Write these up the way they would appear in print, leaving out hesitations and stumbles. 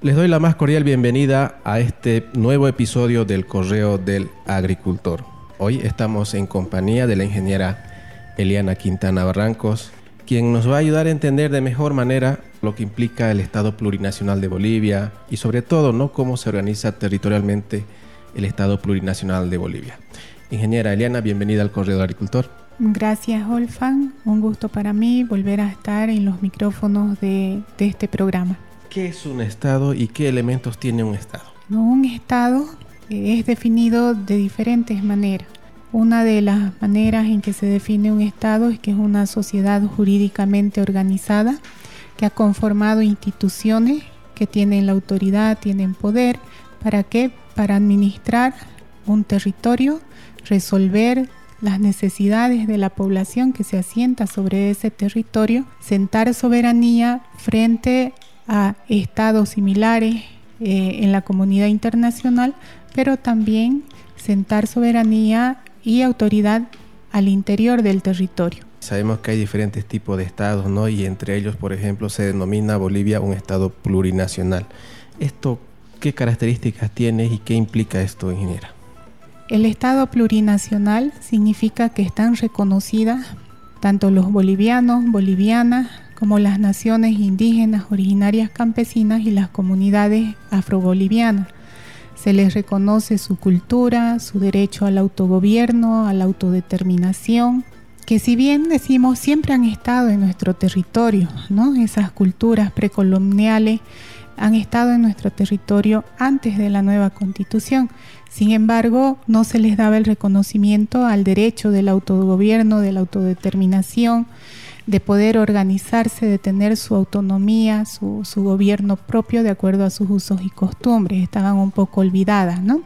Les doy la más cordial bienvenida a este nuevo episodio del Correo del Agricultor. Hoy estamos en compañía de la ingeniera Eliana Quintana Barrancos, quien nos va a ayudar a entender de mejor manera lo que implica el Estado plurinacional de Bolivia y sobre todo, ¿no?, cómo se organiza territorialmente el Estado plurinacional de Bolivia. Ingeniera Eliana, bienvenida al Correo del Agricultor. Gracias, Olfan. Un gusto para mí volver a estar en los micrófonos de este programa. ¿Qué es un Estado y qué elementos tiene un Estado? Un Estado es definido de diferentes maneras. Una de las maneras en que se define un Estado es que es una sociedad jurídicamente organizada que ha conformado instituciones que tienen la autoridad, tienen poder. ¿Para qué? Para administrar un territorio, resolver las necesidades de la población que se asienta sobre ese territorio, sentar soberanía frente a estados similares en la comunidad internacional, pero también sentar soberanía y autoridad al interior del territorio. Sabemos que hay diferentes tipos de estados, ¿no? Y entre ellos, por ejemplo, se denomina Bolivia un estado plurinacional. ¿Esto qué características tiene y qué implica esto, ingeniera? El estado plurinacional significa que están reconocidas tanto los bolivianos, bolivianas, como las naciones indígenas originarias campesinas y las comunidades afrobolivianas. Se les reconoce su cultura, su derecho al autogobierno, a la autodeterminación, que si bien decimos siempre han estado en nuestro territorio, ¿no? Esas culturas precoloniales han estado en nuestro territorio antes de la nueva Constitución. Sin embargo, no se les daba el reconocimiento al derecho del autogobierno, de la autodeterminación, de poder organizarse, de tener su autonomía, su gobierno propio de acuerdo a sus usos y costumbres. Estaban un poco olvidadas, ¿no?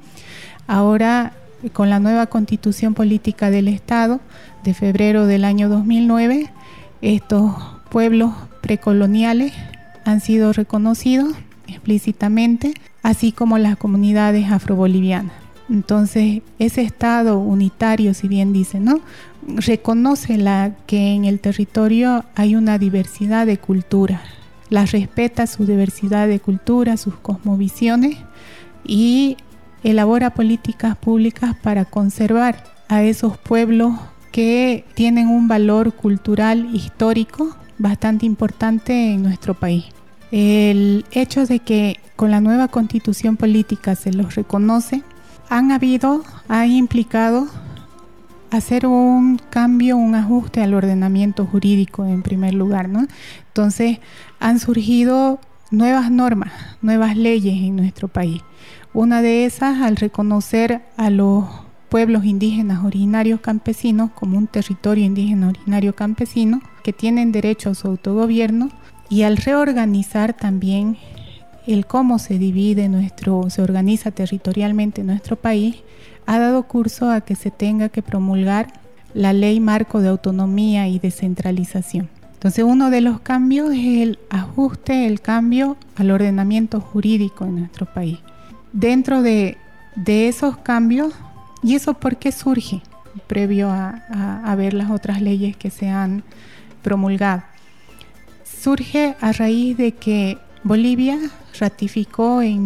Ahora, con la nueva Constitución Política del Estado de febrero del año 2009, estos pueblos precoloniales han sido reconocidos explícitamente, así como las comunidades afrobolivianas. Entonces, ese Estado unitario, si bien dice, ¿no?, reconoce que en el territorio hay una diversidad de culturas, las respeta su diversidad de culturas, sus cosmovisiones y elabora políticas públicas para conservar a esos pueblos que tienen un valor cultural histórico bastante importante en nuestro país. El hecho de que con la nueva Constitución Política se los reconoce ha implicado hacer un cambio, un ajuste al ordenamiento jurídico en primer lugar, ¿no? Entonces han surgido nuevas normas, nuevas leyes en nuestro país. Una de esas, al reconocer a los pueblos indígenas originarios campesinos como un territorio indígena originario campesino que tienen derecho a su autogobierno, y al reorganizar también el cómo se organiza territorialmente nuestro país, ha dado curso a que se tenga que promulgar la Ley Marco de Autonomía y Descentralización. Entonces, uno de los cambios es el ajuste, el cambio al ordenamiento jurídico en nuestro país. Dentro de esos cambios, ¿y eso por qué surge? Previo a ver las otras leyes que se han promulgado. Surge a raíz de que Bolivia ratificó en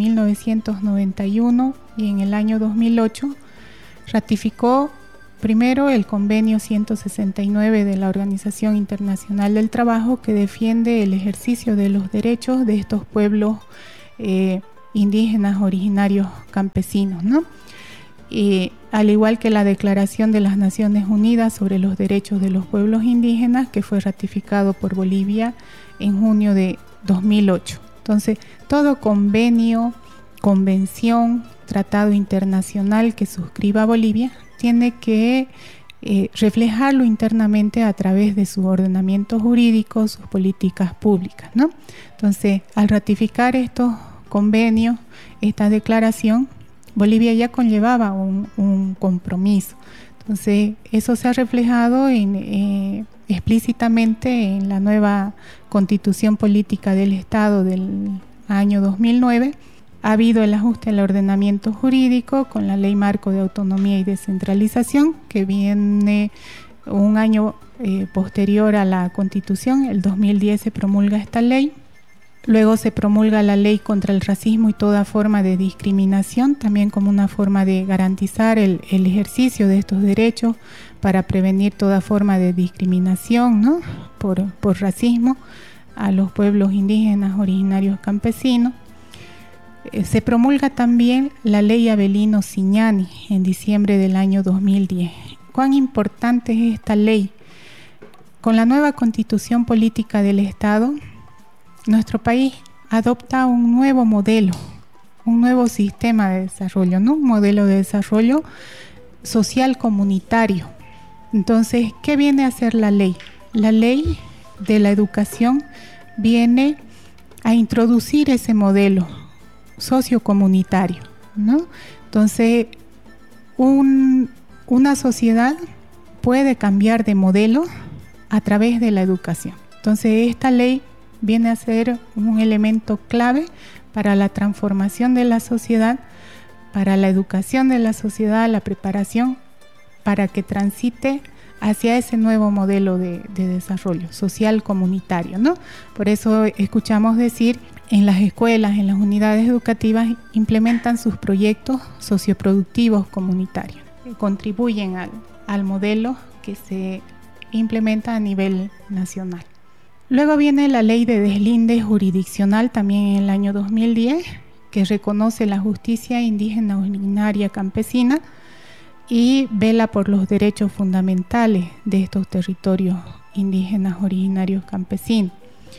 1991 y en el año 2008 ratificó primero el convenio 169 de la Organización Internacional del Trabajo, que defiende el ejercicio de los derechos de estos pueblos indígenas originarios campesinos, ¿no? Y al igual que la Declaración de las Naciones Unidas sobre los Derechos de los Pueblos Indígenas, que fue ratificado por Bolivia en junio de 2008. Entonces, todo convenio, convención, tratado internacional que suscriba Bolivia tiene que reflejarlo internamente a través de su ordenamiento jurídico, sus políticas públicas, ¿no? Entonces, al ratificar estos convenios, esta declaración, Bolivia ya conllevaba un compromiso. Entonces, eso se ha reflejado explícitamente en la nueva Constitución Política del Estado del año 2009. Ha habido el ajuste al ordenamiento jurídico con la Ley Marco de Autonomía y Descentralización, que viene un año posterior a la Constitución. El 2010 se promulga esta ley. Luego se promulga la ley contra el racismo y toda forma de discriminación, también como una forma de garantizar el ejercicio de estos derechos para prevenir toda forma de discriminación, ¿no? por racismo a los pueblos indígenas originarios campesinos. Se promulga también la ley Avelino Ciñani en diciembre del año 2010. ¿Cuán importante es esta ley? Con la nueva Constitución Política del Estado, nuestro país adopta un nuevo modelo, un nuevo sistema de desarrollo, ¿no? Un modelo de desarrollo social comunitario. Entonces, ¿qué viene a hacer la ley? La ley de la educación viene a introducir ese modelo sociocomunitario, ¿no? Entonces, una sociedad puede cambiar de modelo a través de la educación. Entonces, esta ley viene a ser un elemento clave para la transformación de la sociedad, para la educación de la sociedad, la preparación para que transite hacia ese nuevo modelo de desarrollo social comunitario, ¿no? Por eso escuchamos decir, en las escuelas, en las unidades educativas, implementan sus proyectos socioproductivos comunitarios, que contribuyen al modelo que se implementa a nivel nacional. Luego viene la ley de deslinde jurisdiccional, también en el año 2010, que reconoce la justicia indígena originaria campesina y vela por los derechos fundamentales de estos territorios indígenas originarios campesinos.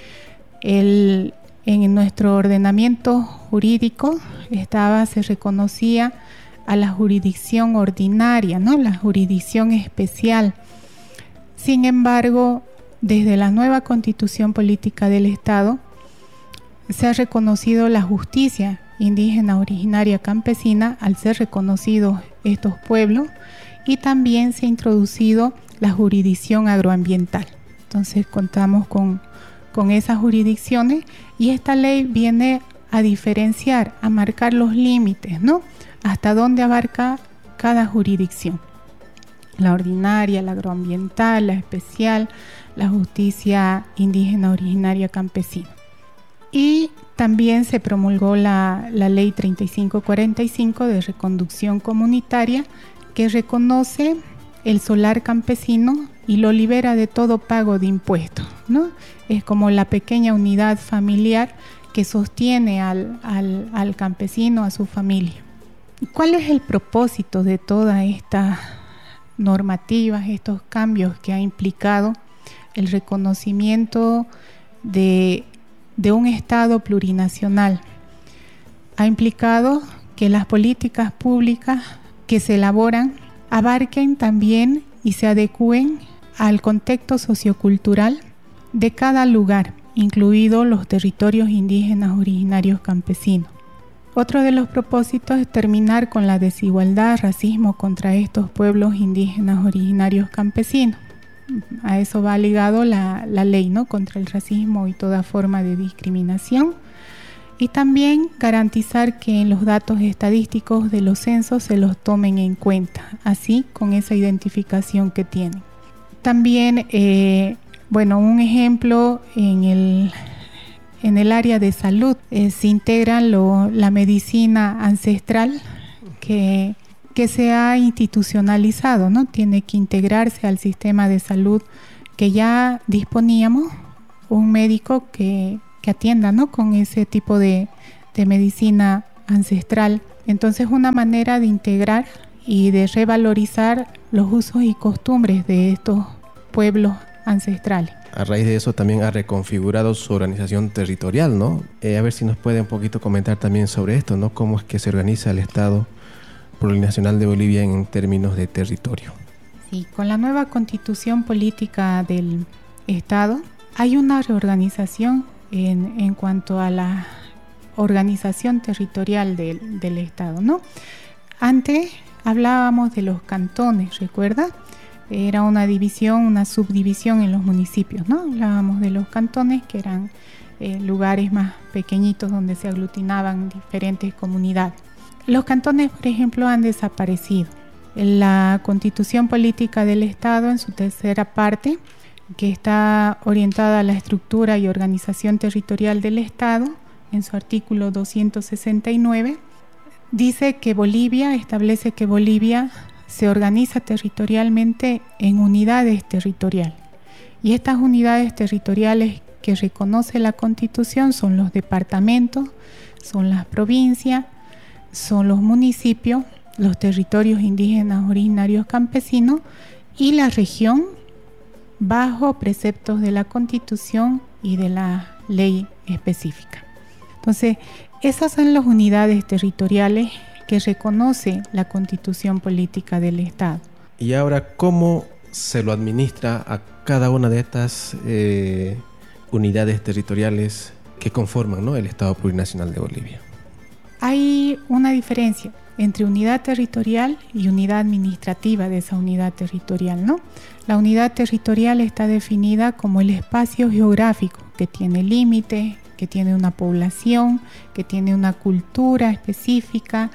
En nuestro ordenamiento jurídico se reconocía a la jurisdicción ordinaria, ¿no? La jurisdicción especial. Sin embargo, desde la nueva Constitución Política del Estado se ha reconocido la justicia indígena originaria campesina al ser reconocidos estos pueblos, y también se ha introducido la jurisdicción agroambiental. Entonces contamos con esas jurisdicciones, y esta ley viene a diferenciar, a marcar los límites, ¿no? Hasta dónde abarca cada jurisdicción. La ordinaria, la agroambiental, la especial, la justicia indígena originaria campesina. Y también se promulgó la ley 3545 de reconducción comunitaria, que reconoce el solar campesino y lo libera de todo pago de impuestos, ¿no? Es como la pequeña unidad familiar que sostiene al campesino, a su familia. ¿Cuál es el propósito de todas estas normativas, estos cambios que ha implicado el reconocimiento de un Estado plurinacional? Ha implicado que las políticas públicas que se elaboran abarquen también y se adecúen al contexto sociocultural de cada lugar, incluidos los territorios indígenas originarios campesinos. Otro de los propósitos es terminar con la desigualdad, racismo contra estos pueblos indígenas originarios campesinos. A eso va ligado la ley, ¿no? Contra el racismo y toda forma de discriminación. Y también garantizar que en los datos estadísticos de los censos se los tomen en cuenta, así con esa identificación que tienen. También, un ejemplo en el área de salud, se integra la medicina ancestral que se ha institucionalizado, ¿no? Tiene que integrarse al sistema de salud que ya disponíamos, un médico que atienda, ¿no? Con ese tipo de medicina ancestral. Entonces, una manera de integrar y de revalorizar los usos y costumbres de estos pueblos ancestrales. A raíz de eso también ha reconfigurado su organización territorial, ¿no? A ver si nos puede un poquito comentar también sobre esto, ¿no? Cómo es que se organiza el Estado Plurinacional de Bolivia en términos de territorio. Sí, con la nueva Constitución Política del Estado hay una reorganización en cuanto a la organización territorial del Estado, ¿no? Antes hablábamos de los cantones, ¿recuerda? Era una división, una subdivisión en los municipios, ¿no? Hablábamos de los cantones, que eran lugares más pequeñitos donde se aglutinaban diferentes comunidades. Los cantones, por ejemplo, han desaparecido. La Constitución Política del Estado, en su tercera parte, que está orientada a la estructura y organización territorial del Estado, en su artículo 269, dice que establece que Bolivia se organiza territorialmente en unidades territoriales. Y estas unidades territoriales que reconoce la Constitución son los departamentos, son las provincias, son los municipios, los territorios indígenas originarios campesinos y la región bajo preceptos de la Constitución y de la ley específica. Entonces, esas son las unidades territoriales que reconoce la Constitución Política del Estado. Y ahora, ¿cómo se lo administra a cada una de estas unidades territoriales que conforman, ¿no?, el Estado Plurinacional de Bolivia? Hay una diferencia entre unidad territorial y unidad administrativa de esa unidad territorial, ¿no? La unidad territorial está definida como el espacio geográfico que tiene límites, que tiene una población, que tiene una cultura específica,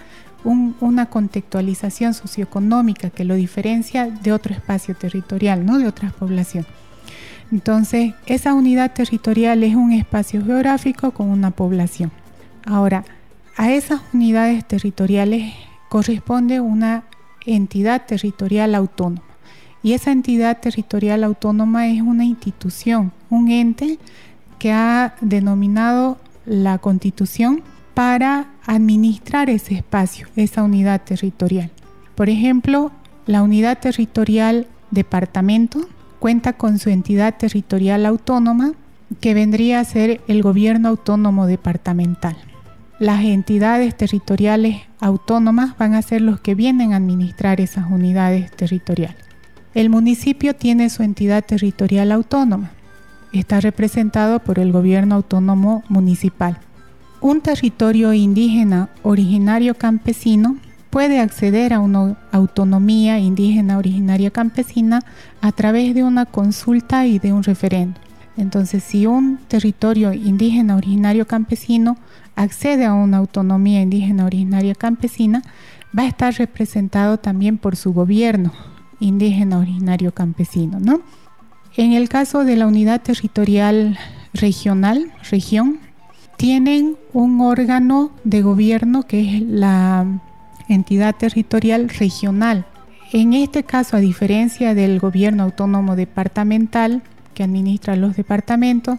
una contextualización socioeconómica que lo diferencia de otro espacio territorial, ¿no?, de otras poblaciones. Entonces, esa unidad territorial es un espacio geográfico con una población. Ahora, a esas unidades territoriales corresponde una entidad territorial autónoma. Y esa entidad territorial autónoma es una institución, un ente que ha denominado la Constitución para administrar ese espacio, esa unidad territorial. Por ejemplo, la unidad territorial departamento cuenta con su entidad territorial autónoma, que vendría a ser el gobierno autónomo departamental. Las entidades territoriales autónomas van a ser los que vienen a administrar esas unidades territoriales. El municipio tiene su entidad territorial autónoma. Está representado por el gobierno autónomo municipal. Un territorio indígena originario campesino puede acceder a una autonomía indígena originaria campesina a través de una consulta y de un referendo. Entonces, si un territorio indígena originario campesino accede a una autonomía indígena originaria campesina, va a estar representado también por su gobierno indígena originario campesino, ¿no? En el caso de la unidad territorial regional, región, tienen un órgano de gobierno que es la entidad territorial regional. En este caso, a diferencia del gobierno autónomo departamental que administra los departamentos,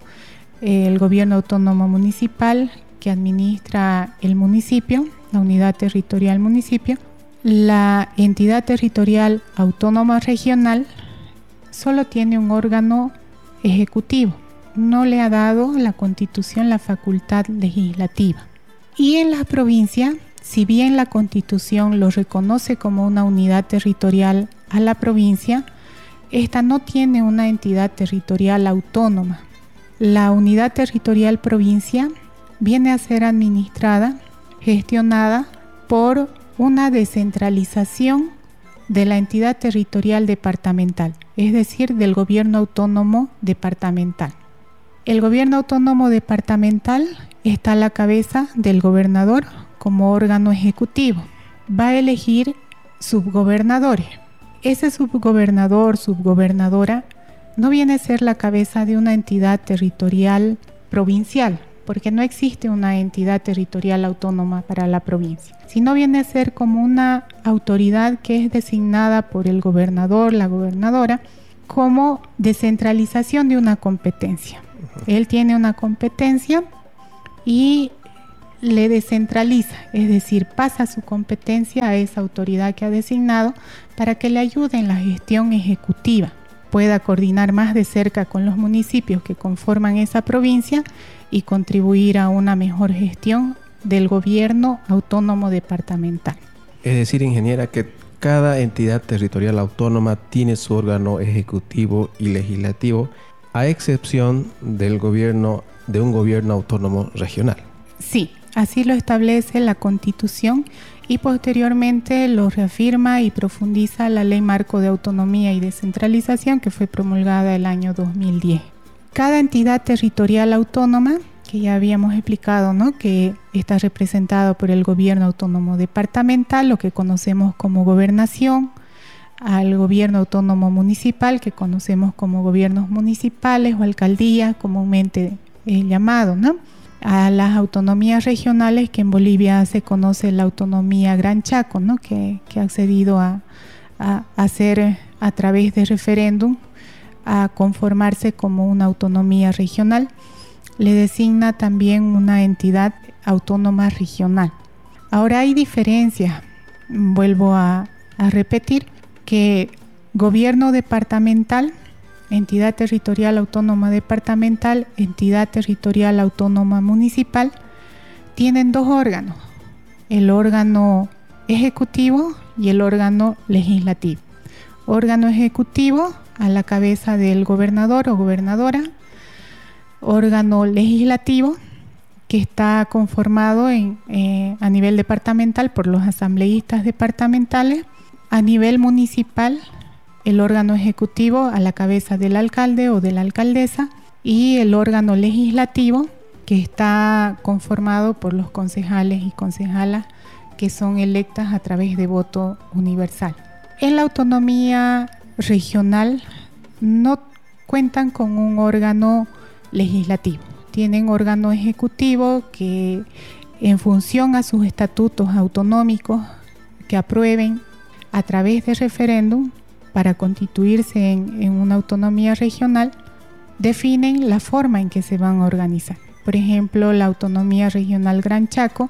el gobierno autónomo municipal que administra el municipio, la unidad territorial municipio, la entidad territorial autónoma regional solo tiene un órgano ejecutivo. No le ha dado la Constitución la facultad legislativa. Y en la provincia, si bien la Constitución lo reconoce como una unidad territorial a la provincia, esta no tiene una entidad territorial autónoma. La unidad territorial provincia viene a ser administrada, gestionada por una descentralización de la entidad territorial departamental, es decir, del gobierno autónomo departamental. El gobierno autónomo departamental está a la cabeza del gobernador como órgano ejecutivo. Va a elegir subgobernadores. Ese subgobernador, subgobernadora, no viene a ser la cabeza de una entidad territorial provincial, porque no existe una entidad territorial autónoma para la provincia, sino viene a ser como una autoridad que es designada por el gobernador, la gobernadora, como descentralización de una competencia. Él tiene una competencia y le descentraliza, es decir, pasa su competencia a esa autoridad que ha designado para que le ayude en la gestión ejecutiva, pueda coordinar más de cerca con los municipios que conforman esa provincia y contribuir a una mejor gestión del gobierno autónomo departamental. Es decir, ingeniera, que cada entidad territorial autónoma tiene su órgano ejecutivo y legislativo, a excepción de un gobierno autónomo regional. Sí, así lo establece la Constitución y posteriormente lo reafirma y profundiza la Ley Marco de Autonomía y Descentralización, que fue promulgada el año 2010. Cada entidad territorial autónoma, que ya habíamos explicado, ¿no?, que está representado por el gobierno autónomo departamental, lo que conocemos como gobernación, al gobierno autónomo municipal, que conocemos como gobiernos municipales o alcaldías comúnmente llamado, ¿no? A las autonomías regionales, que en Bolivia se conoce la autonomía Gran Chaco, ¿no? que ha accedido a hacer a través de referéndum a conformarse como una autonomía regional. Le designa también una entidad autónoma regional. Ahora hay diferencias, vuelvo a repetir, que gobierno departamental, entidad territorial autónoma departamental, entidad territorial autónoma municipal, tienen dos órganos, el órgano ejecutivo y el órgano legislativo. Órgano ejecutivo a la cabeza del gobernador o gobernadora, órgano legislativo que está conformado a nivel departamental por los asambleístas departamentales, a nivel municipal el órgano ejecutivo a la cabeza del alcalde o de la alcaldesa y el órgano legislativo que está conformado por los concejales y concejalas que son electas a través de voto universal. En la autonomía regional no cuentan con un órgano legislativo, tienen órgano ejecutivo que en función a sus estatutos autonómicos que aprueben a través de referéndum para constituirse en una autonomía regional, definen la forma en que se van a organizar. Por ejemplo, la autonomía regional Gran Chaco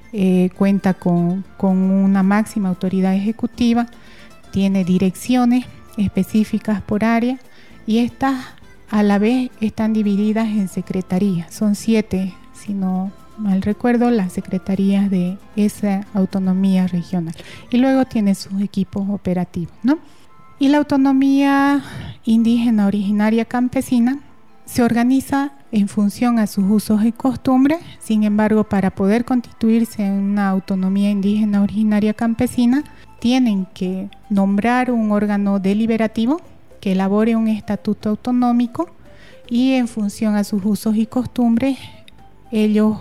cuenta con una máxima autoridad ejecutiva, tiene direcciones específicas por área y estas a la vez están divididas en secretarías. Son 7, si no mal recuerdo, las secretarías de esa autonomía regional. Y luego tiene sus equipos operativos, ¿no? Y la autonomía indígena originaria campesina se organiza en función a sus usos y costumbres. Sin embargo, para poder constituirse en una autonomía indígena originaria campesina, tienen que nombrar un órgano deliberativo que elabore un estatuto autonómico y en función a sus usos y costumbres, ellos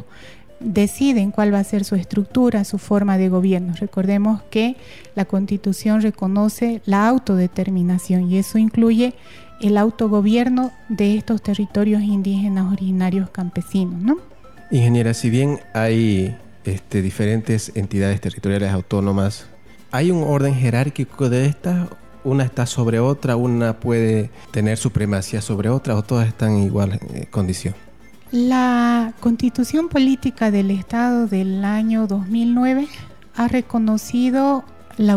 deciden cuál va a ser su estructura, su forma de gobierno. Recordemos que la Constitución reconoce la autodeterminación y eso incluye el autogobierno de estos territorios indígenas originarios campesinos, ¿no? Ingeniera, si bien hay diferentes entidades territoriales autónomas, ¿hay un orden jerárquico de estas? ¿Una está sobre otra? ¿Una puede tener supremacía sobre otra? ¿O todas están en igual condición? La Constitución Política del Estado del año 2009 ha reconocido la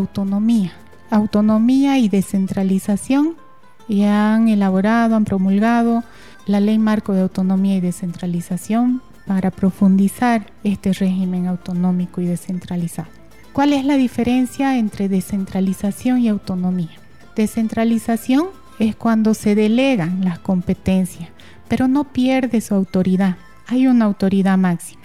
autonomía y descentralización, y han elaborado, han promulgado la Ley Marco de Autonomía y Descentralización para profundizar este régimen autonómico y descentralizado. ¿Cuál es la diferencia entre descentralización y autonomía? Descentralización es cuando se delegan las competencias, pero no pierde su autoridad. Hay una autoridad máxima.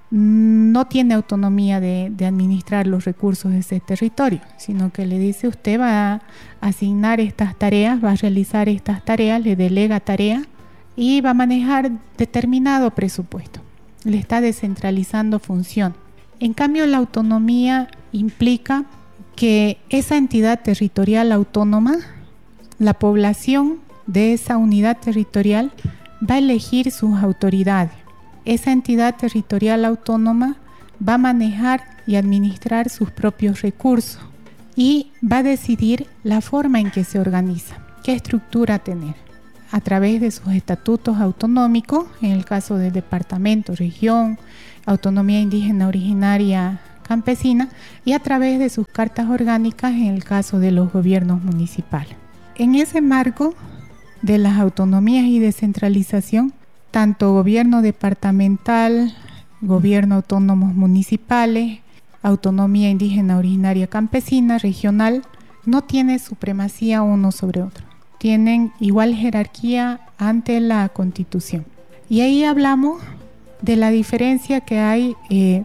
No tiene autonomía de administrar los recursos de ese territorio, sino que le dice: usted va a asignar estas tareas, va a realizar estas tareas, le delega tareas y va a manejar determinado presupuesto. Le está descentralizando función. En cambio, la autonomía implica que esa entidad territorial autónoma, la población de esa unidad territorial, va a elegir sus autoridades. Esa entidad territorial autónoma va a manejar y administrar sus propios recursos y va a decidir la forma en que se organiza, qué estructura tener, a través de sus estatutos autonómicos, en el caso del departamento, región, autonomía indígena originaria campesina, y a través de sus cartas orgánicas en el caso de los gobiernos municipales. En ese marco de las autonomías y descentralización, tanto gobierno departamental, gobierno autónomos municipales, autonomía indígena originaria campesina, regional, no tiene supremacía uno sobre otro. Tienen igual jerarquía ante la Constitución. Y ahí hablamos de la diferencia que hay,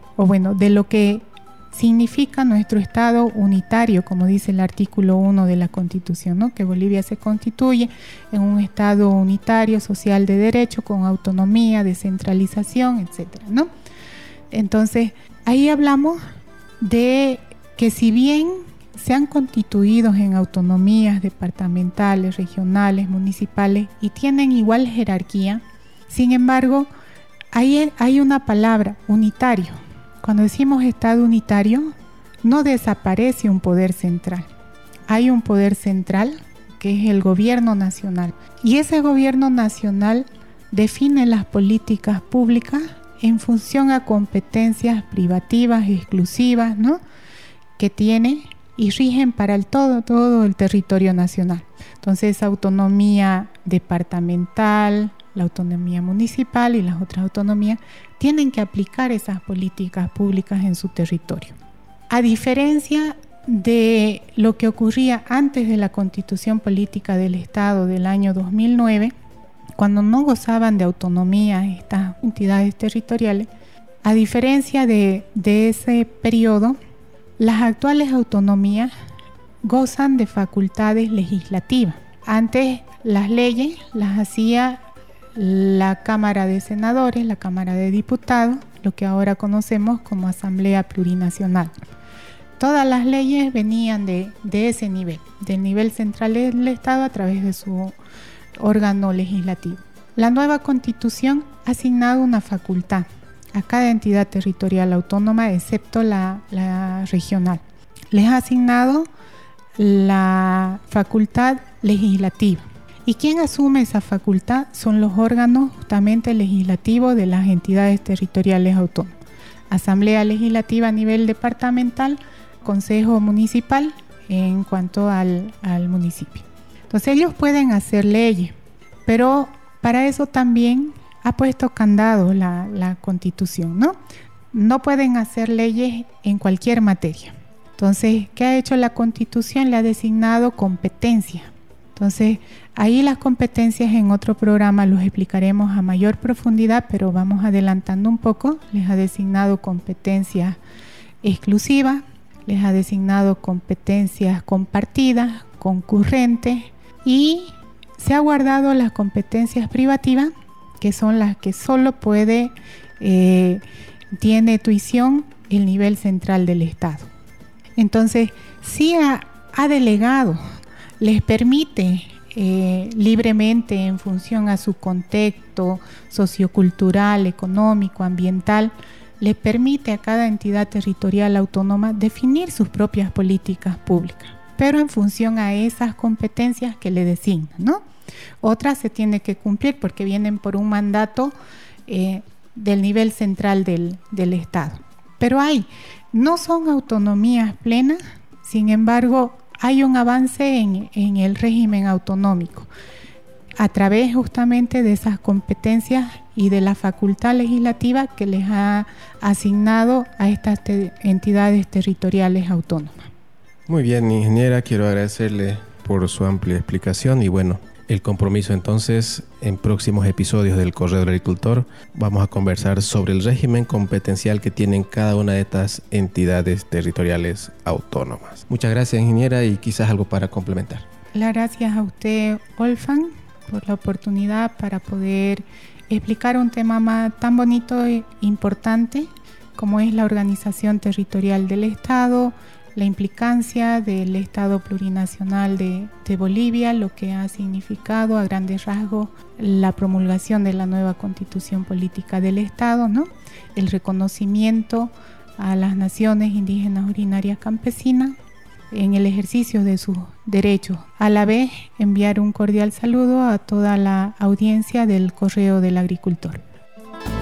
de lo que significa nuestro Estado unitario, como dice el artículo 1 de la Constitución, ¿no? Que Bolivia se constituye en un Estado unitario, social de derecho, con autonomía, descentralización, etcétera, ¿no? Entonces, ahí hablamos de que si bien se han constituido en autonomías departamentales, regionales, municipales y tienen igual jerarquía. Sin embargo, ahí hay una palabra, unitario. Cuando decimos Estado unitario, no desaparece un poder central. Hay un poder central que es el gobierno nacional. Y ese gobierno nacional define las políticas públicas en función a competencias privativas, exclusivas, ¿no?, que tiene y rigen para todo el territorio nacional. Entonces, autonomía departamental, la autonomía municipal y las otras autonomías tienen que aplicar esas políticas públicas en su territorio. A diferencia de lo que ocurría antes de la Constitución Política del Estado del año 2009, cuando no gozaban de autonomía estas entidades territoriales, a diferencia de ese periodo, las actuales autonomías gozan de facultades legislativas. Antes las leyes las hacía la Cámara de Senadores, la Cámara de Diputados, lo que ahora conocemos como Asamblea Plurinacional. Todas las leyes venían de ese nivel, del nivel central del Estado a través de su órgano legislativo. La nueva Constitución ha asignado una facultad a cada entidad territorial autónoma, excepto la regional. Les ha asignado la facultad legislativa. ¿Y quién asume esa facultad? Son los órganos justamente legislativos de las entidades territoriales autónomas. Asamblea Legislativa a nivel departamental, Consejo Municipal en cuanto al municipio. Entonces ellos pueden hacer leyes, pero para eso también ha puesto candado la Constitución, ¿no? No pueden hacer leyes en cualquier materia. Entonces, ¿qué ha hecho la Constitución? Le ha designado competencias. Entonces, ahí las competencias en otro programa los explicaremos a mayor profundidad, pero vamos adelantando un poco. Les ha designado competencias exclusivas, les ha designado competencias compartidas, concurrentes, y se ha guardado las competencias privativas, que son las que solo tiene tuición el nivel central del Estado. Entonces, sí ha delegado, les permite libremente, en función a su contexto sociocultural, económico, ambiental, le permite a cada entidad territorial autónoma definir sus propias políticas públicas, pero en función a esas competencias que le designan, ¿no? Otras se tienen que cumplir porque vienen por un mandato del nivel central del Estado. Pero no son autonomías plenas, sin embargo, hay un avance en el régimen autonómico a través justamente de esas competencias y de la facultad legislativa que les ha asignado a estas entidades territoriales autónomas. Muy bien, ingeniera, quiero agradecerle por su amplia explicación y bueno, el compromiso entonces, en próximos episodios del Correo del Agricultor vamos a conversar sobre el régimen competencial que tienen cada una de estas entidades territoriales autónomas. Muchas gracias, ingeniera, y quizás algo para complementar. Las gracias a usted, Olfan, por la oportunidad para poder explicar un tema tan bonito e importante como es la organización territorial del Estado, la implicancia del Estado plurinacional de Bolivia, lo que ha significado a grandes rasgos la promulgación de la nueva Constitución Política del Estado, ¿no? El reconocimiento a las naciones indígenas originarias campesinas en el ejercicio de sus derechos. A la vez, enviar un cordial saludo a toda la audiencia del Correo del Agricultor.